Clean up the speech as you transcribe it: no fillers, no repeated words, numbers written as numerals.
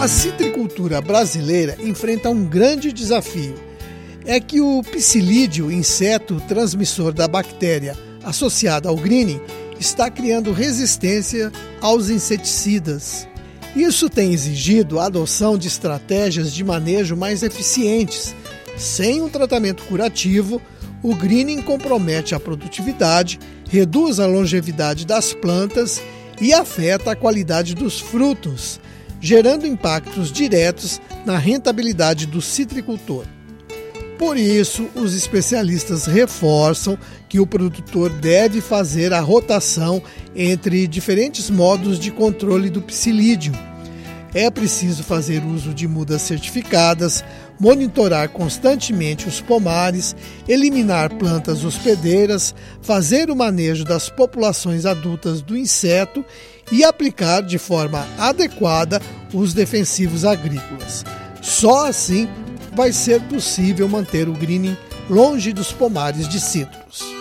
A citricultura brasileira enfrenta um grande desafio. É que o psilídeo, inseto transmissor da bactéria associada ao greening, está criando resistência aos inseticidas. Isso tem exigido a adoção de estratégias de manejo mais eficientes. Sem um tratamento curativo, o greening compromete a produtividade, reduz a longevidade das plantas e afeta a qualidade dos frutos, gerando impactos diretos na rentabilidade do citricultor. Por isso, os especialistas reforçam que o produtor deve fazer a rotação entre diferentes modos de controle do psilídeo. É preciso fazer uso de mudas certificadas, monitorar constantemente os pomares, eliminar plantas hospedeiras, fazer o manejo das populações adultas do inseto e aplicar de forma adequada os defensivos agrícolas. Só assim vai ser possível manter o greening longe dos pomares de citros.